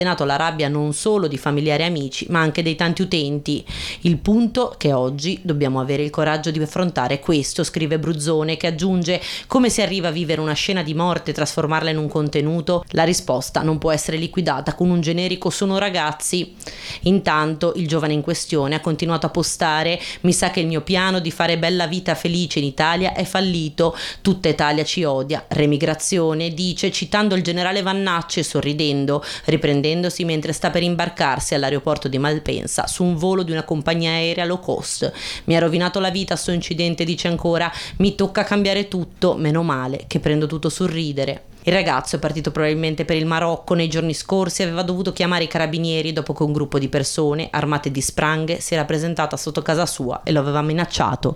la rabbia non solo di familiari e amici, ma anche dei tanti utenti. Il punto che oggi dobbiamo avere il coraggio di affrontare questo, scrive Bruzzone, che aggiunge: come si arriva a vivere una scena di morte e trasformarla in un contenuto? La risposta non può essere liquidata con un generico "sono ragazzi". Intanto il giovane in questione ha continuato a postare: mi sa che il mio piano di fare bella vita felice in Italia è fallito, tutta Italia ci odia, remigrazione, dice, citando il generale Vannacci e sorridendo, riprendendosi mentre sta per imbarcarsi all'aeroporto di Malpensa su un volo di una compagnia aerea low cost. Mi ha rovinato la vita sto incidente, dice ancora, mi tocca cambiare tutto, meno male che prendo tutto sul ridere. Il ragazzo è partito probabilmente per il Marocco nei giorni scorsi, aveva dovuto chiamare i carabinieri dopo che un gruppo di persone armate di spranghe si era presentata sotto casa sua e lo aveva minacciato.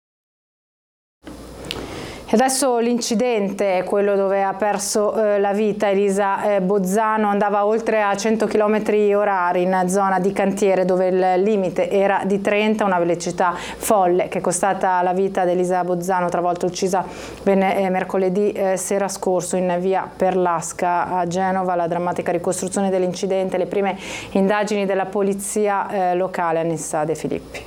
Adesso l'incidente, quello dove ha perso la vita Elisa Bozzano, andava oltre a 100 km/h in zona di cantiere dove il limite era di 30, una velocità folle che è costata la vita ad Elisa Bozzano, travolta uccisa mercoledì sera scorso in via Perlasca a Genova. La drammatica ricostruzione dell'incidente, le prime indagini della polizia locale. Anissa De Filippi.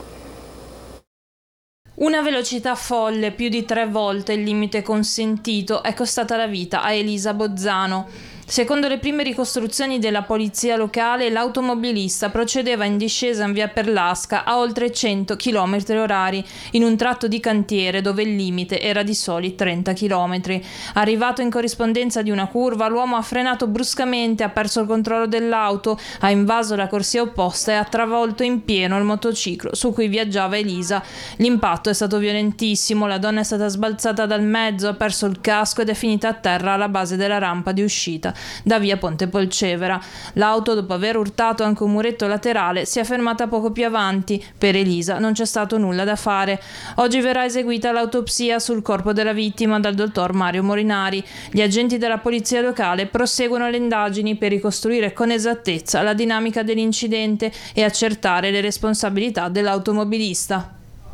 Una velocità folle, più di 3 volte il limite consentito, è costata la vita a Elisa Bozzano. Secondo le prime ricostruzioni della polizia locale, l'automobilista procedeva in discesa in via Perlasca a oltre 100 km/h in un tratto di cantiere dove il limite era di soli 30 km. Arrivato in corrispondenza di una curva, l'uomo ha frenato bruscamente, ha perso il controllo dell'auto, ha invaso la corsia opposta e ha travolto in pieno il motociclo su cui viaggiava Elisa. L'impatto è stato violentissimo, la donna è stata sbalzata dal mezzo, ha perso il casco ed è finita a terra alla base della rampa di uscita da via Ponte Polcevera. L'auto, dopo aver urtato anche un muretto laterale, si è fermata poco più avanti. Per Elisa non c'è stato nulla da fare. Oggi verrà eseguita l'autopsia sul corpo della vittima dal dottor Mario Morinari. Gli agenti della polizia locale proseguono le indagini per ricostruire con esattezza la dinamica dell'incidente e accertare le responsabilità dell'automobilista.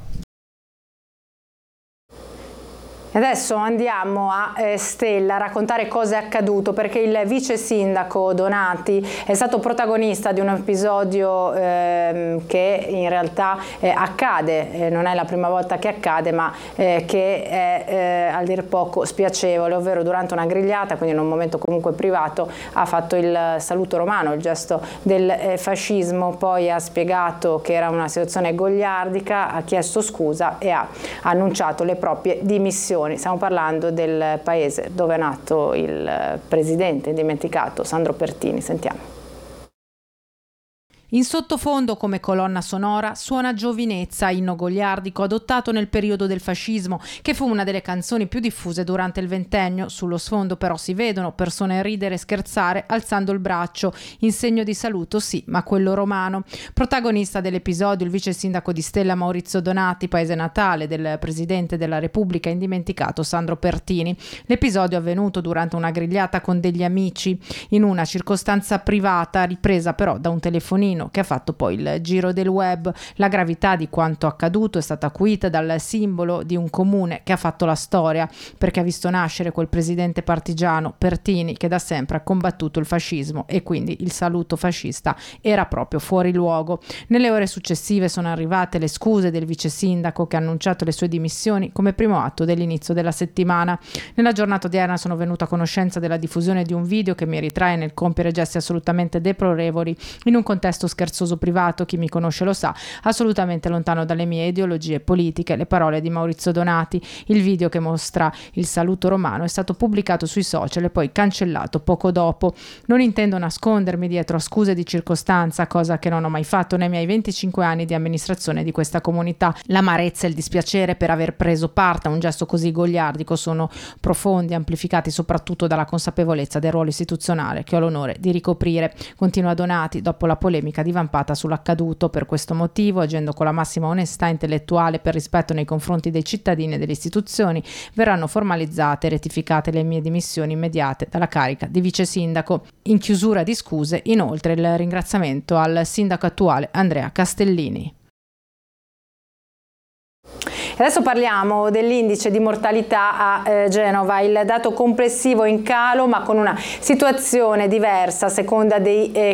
Adesso andiamo a Stella a raccontare cosa è accaduto, perché il vice sindaco Donati è stato protagonista di un episodio che in realtà accade, non è la prima volta che accade, ma che è a dir poco spiacevole, ovvero durante una grigliata, quindi in un momento comunque privato, ha fatto il saluto romano, il gesto del fascismo, poi ha spiegato che era una situazione goliardica, ha chiesto scusa e ha annunciato le proprie dimissioni. Stiamo parlando del paese dove è nato il presidente indimenticato Sandro Pertini. Sentiamo. In sottofondo, come colonna sonora, suona Giovinezza, inno goliardico adottato nel periodo del fascismo, che fu una delle canzoni più diffuse durante il ventennio. Sullo sfondo però si vedono persone ridere e scherzare alzando il braccio, in segno di saluto sì, ma quello romano. Protagonista dell'episodio il vice sindaco di Stella Maurizio Donati, paese natale del presidente della Repubblica indimenticato Sandro Pertini. L'episodio è avvenuto durante una grigliata con degli amici, in una circostanza privata, ripresa però da un telefonino che ha fatto poi il giro del web. La gravità di quanto accaduto è stata acuita dal simbolo di un comune che ha fatto la storia, perché ha visto nascere quel presidente partigiano Pertini che da sempre ha combattuto il fascismo, e quindi il saluto fascista era proprio fuori luogo. Nelle ore successive sono arrivate le scuse del vice sindaco, che ha annunciato le sue dimissioni come primo atto dell'inizio della settimana. Nella giornata odierna sono venuta a conoscenza della diffusione di un video che mi ritrae nel compiere gesti assolutamente deplorevoli in un contesto scherzoso privato. Chi mi conosce lo sa, assolutamente lontano dalle mie ideologie politiche. Le parole di Maurizio Donati. Il video, che mostra il saluto romano, è stato pubblicato sui social e poi cancellato poco dopo. Non intendo nascondermi dietro a scuse di circostanza, cosa che non ho mai fatto nei miei 25 anni di amministrazione di questa comunità. L'amarezza e il dispiacere per aver preso parte a un gesto così goliardico sono profondi, amplificati soprattutto dalla consapevolezza del ruolo istituzionale che ho l'onore di ricoprire. Continua Donati dopo la polemica divampata sull'accaduto. Per questo motivo, agendo con la massima onestà intellettuale per rispetto nei confronti dei cittadini e delle istituzioni, verranno formalizzate e rettificate le mie dimissioni immediate dalla carica di vice sindaco. In chiusura di scuse, inoltre, il ringraziamento al sindaco attuale Andrea Castellini. Adesso parliamo dell'indice di mortalità a Genova. Il dato complessivo in calo, ma con una situazione diversa a seconda dei